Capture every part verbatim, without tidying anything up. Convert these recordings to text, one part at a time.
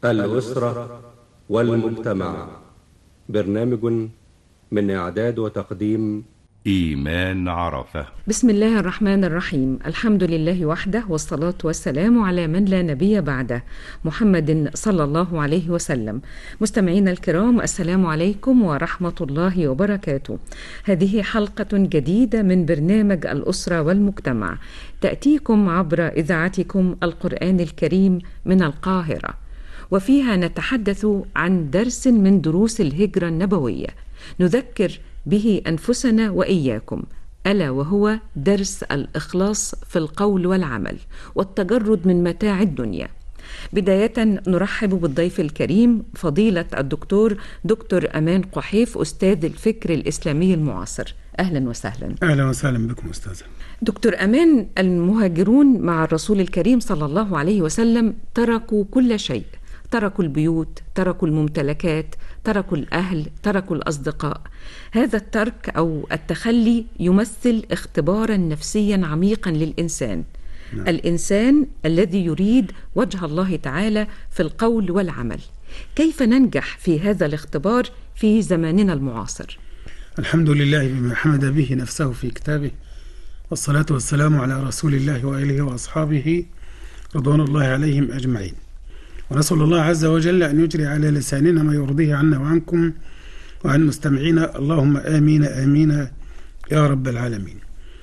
الأسرة والمجتمع. برنامج من إعداد وتقديم إيمان عرفة. بسم الله الرحمن الرحيم. الحمد لله وحده، والصلاة والسلام على من لا نبي بعده، محمد صلى الله عليه وسلم. مستمعينا الكرام، السلام عليكم ورحمة الله وبركاته. هذه حلقة جديدة من برنامج الأسرة والمجتمع، تأتيكم عبر إذاعتكم القرآن الكريم من القاهرة، وفيها نتحدث عن درس من دروس الهجرة النبوية، نذكر به أنفسنا وإياكم، ألا وهو درس الإخلاص في القول والعمل والتجرد من متاع الدنيا. بداية نرحب بالضيف الكريم فضيلة الدكتور دكتور أمان قحيف، أستاذ الفكر الإسلامي المعاصر. أهلا وسهلا. أهلا وسهلا بكم أستاذة دكتور أمان. المهاجرون مع الرسول الكريم صلى الله عليه وسلم تركوا كل شيء، تركوا البيوت، تركوا الممتلكات، تركوا الأهل، تركوا الأصدقاء. هذا الترك أو التخلي يمثل اختبارا نفسيا عميقا للإنسان. نعم. الإنسان الذي يريد وجه الله تعالى في القول والعمل. كيف ننجح في هذا الاختبار في زماننا المعاصر؟ الحمد لله بما حمد به نفسه في كتابه، والصلاة والسلام على رسول الله وآله وأصحابه رضوان الله عليهم أجمعين. ونسأل الله عز وجل أن يجري على لساننا ما يرضيه عنا وعنكم وعن مستمعينا، اللهم آمين آمين يا رب العالمين.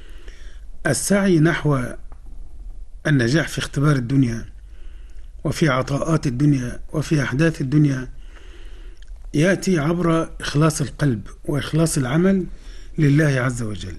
السعي نحو النجاح في اختبار الدنيا وفي عطاءات الدنيا وفي أحداث الدنيا يأتي عبر إخلاص القلب وإخلاص العمل لله عز وجل.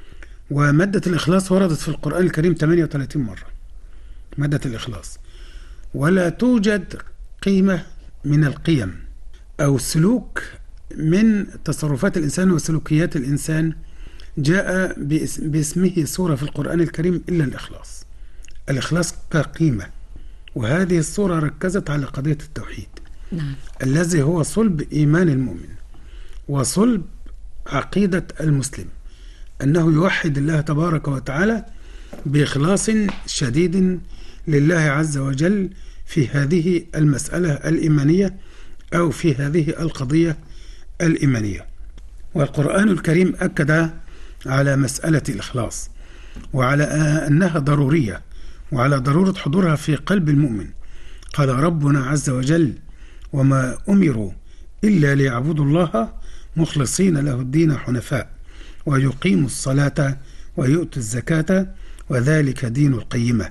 ومادة الإخلاص وردت في القرآن الكريم ثمانية وثلاثين مرة، مادة الإخلاص. ولا توجد قيمة من القيم أو سلوك من تصرفات الإنسان وسلوكيات الإنسان جاء باسمه سورة في القرآن الكريم إلا الإخلاص. الإخلاص كقيمة، وهذه السورة ركزت على قضية التوحيد. نعم. الذي هو صلب إيمان المؤمن وصلب عقيدة المسلم، أنه يوحد الله تبارك وتعالى بإخلاص شديد لله عز وجل في هذه المسألة الإيمانية أو في هذه القضية الإيمانية. والقرآن الكريم أكد على مسألة الإخلاص وعلى أنها ضرورية وعلى ضرورة حضورها في قلب المؤمن. قال ربنا عز وجل: وما أمروا إلا ليعبدوا الله مخلصين له الدين حنفاء ويقيموا الصلاة ويؤتوا الزكاة وذلك دين القيمة.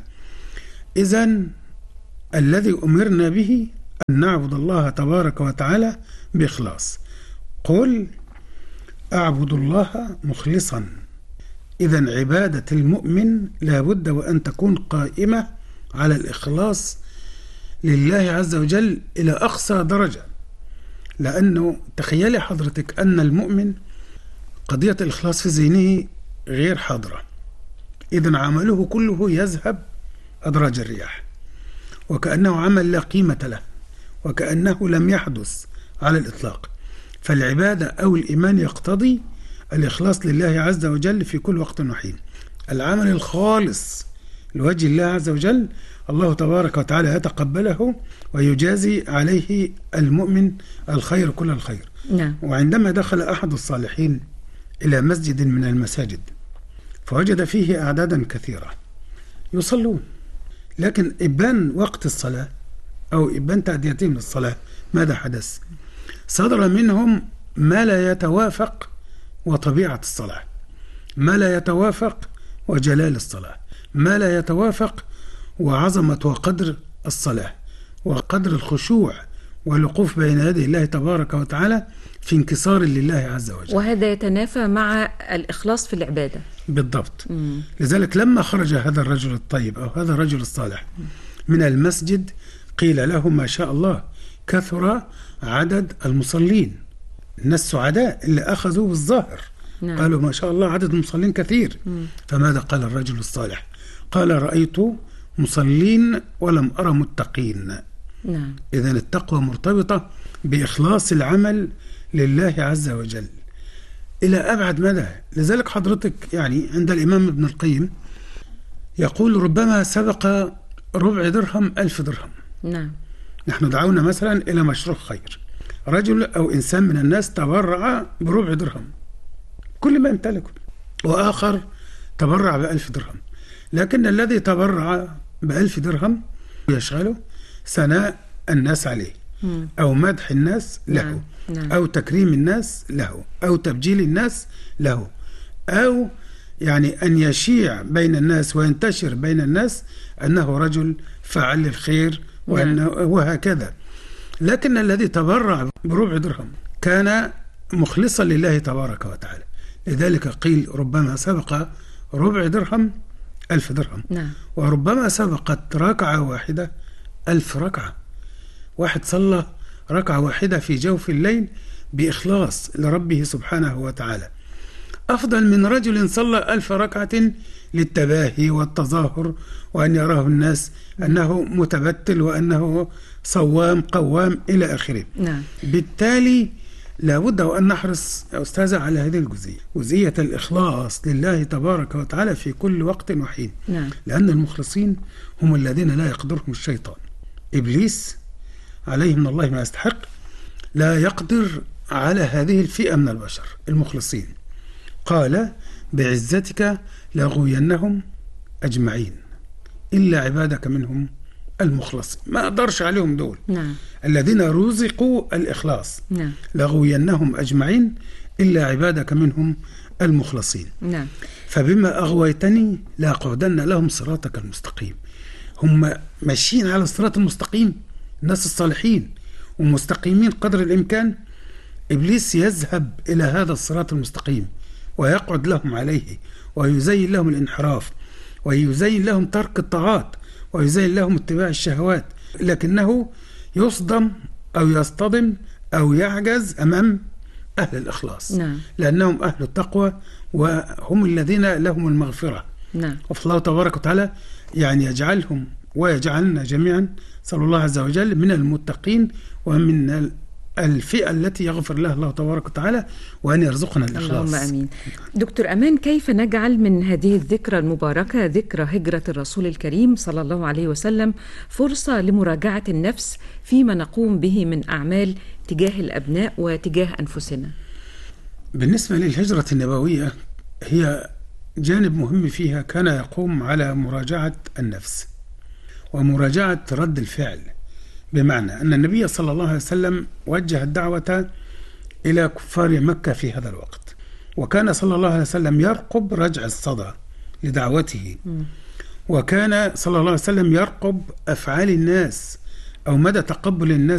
إذن الذي أمرنا به أن نعبد الله تبارك وتعالى بإخلاص. قل أعبد الله مخلصا. إذن عبادة المؤمن لابد وأن تكون قائمة على الإخلاص لله عز وجل إلى أقصى درجة، لأنه تخيلي حضرتك أن المؤمن قضية الإخلاص في ذهنه غير حاضرة، إذن عمله كله يذهب أدراج الرياح، وكأنه عمل لا قيمة له، وكأنه لم يحدث على الإطلاق. فالعبادة أو الإيمان يقتضي الإخلاص لله عز وجل في كل وقت وحين. العمل الخالص لوجه الله عز وجل الله تبارك وتعالى يتقبله ويجازي عليه المؤمن الخير كل الخير. نعم. وعندما دخل أحد الصالحين إلى مسجد من المساجد فوجد فيه أعدادا كثيرة يصلون، لكن إبان وقت الصلاة أو إبان تأديتهم للصلاة ماذا حدث؟ صدر منهم ما لا يتوافق وطبيعة الصلاة، ما لا يتوافق وجلال الصلاة، ما لا يتوافق وعظمة وقدر الصلاة وقدر الخشوع والوقوف بين يدي الله تبارك وتعالى في انكسار لله عز وجل. وهذا يتنافى مع الإخلاص في العبادة. بالضبط. مم. لذلك لما خرج هذا الرجل الطيب أو هذا الرجل الصالح من المسجد قيل له: ما شاء الله كثر عدد المصلين. الناس سعداء اللي أخذوا بالظاهر. نعم. قالوا: ما شاء الله عدد المصلين كثير. مم. فماذا قال الرجل الصالح؟ قال: رأيت مصلين ولم أرى متقين. نعم. إذن التقوى مرتبطة بإخلاص العمل لله عز وجل إلى أبعد مدى. لذلك حضرتك يعني عند الإمام ابن القيم يقول: ربما سبق ربع درهم ألف درهم. نعم. نحن دعونا مثلا إلى مشروع خير، رجل أو إنسان من الناس تبرع بربع درهم كل ما يمتلكه، وآخر تبرع بألف درهم، لكن الذي تبرع بألف درهم يشغله ثناء الناس عليه، أو مدح الناس له، أو تكريم الناس له، أو تبجيل الناس له، أو يعني أن يشيع بين الناس وينتشر بين الناس أنه رجل فعل للخير وأنه وهكذا. لكن الذي تبرع بربع درهم كان مخلصا لله تبارك وتعالى، لذلك قيل ربما سبق ربع درهم ألف درهم، نعم. وربما سبقت ركعة واحدة ألف ركعة. واحد صلى ركعة واحدة في جوف الليل بإخلاص لربه سبحانه وتعالى أفضل من رجل صلى ألف ركعة للتباهي والتظاهر، وأن يراه الناس أنه متبتل وأنه صوام قوام إلى آخره. نعم. بالتالي لابد وأن نحرص يا أستاذة على هذه الجزئية، جزئية الإخلاص لله تبارك وتعالى في كل وقت وحين. نعم. لأن المخلصين هم الذين لا يقدرهم الشيطان. إبليس عليه من الله ما يستحق لا يقدر على هذه الفئة من البشر المخلصين. قال بعزتك لأغوينهم أجمعين إلا عبادك منهم المخلصين. ما أقدرش عليهم دول. نعم. الذين رزقوا الإخلاص. نعم. لأغوينهم أجمعين إلا عبادك منهم المخلصين. نعم. فبما أغويتني لأقعدن لهم صراطك المستقيم. هم ماشيين على الصراط المستقيم، الناس الصالحين ومستقيمين قدر الإمكان. إبليس يذهب إلى هذا الصراط المستقيم ويقعد لهم عليه، ويزين لهم الانحراف، ويزين لهم ترك الطاعات، ويزين لهم اتباع الشهوات، لكنه يصدم أو يصطدم أو يعجز أمام أهل الإخلاص. نعم. لأنهم أهل التقوى وهم الذين لهم المغفرة. نعم. فالله تبارك وتعالى يعني يجعلهم ويجعلنا جميعا صلى الله عز وجل من المتقين ومن الفئة التي يغفر لها الله تبارك وتعالى، وأن يرزقنا الإخلاص. اللهم أمين. دكتور أمان، كيف نجعل من هذه الذكرى المباركة، ذكرى هجرة الرسول الكريم صلى الله عليه وسلم، فرصة لمراجعة النفس فيما نقوم به من أعمال تجاه الأبناء وتجاه أنفسنا؟ بالنسبة للهجرة النبوية، هي جانب مهم فيها كان يقوم على مراجعة النفس ومراجعة رد الفعل، بمعنى أن النبي صلى الله عليه وسلم وجه الدعوة إلى كفار مكة في هذا الوقت، وكان صلى الله عليه وسلم يرقب رجع الصدى لدعوته، وكان صلى الله عليه وسلم يرقب أفعال الناس أو مدى تقبل الناس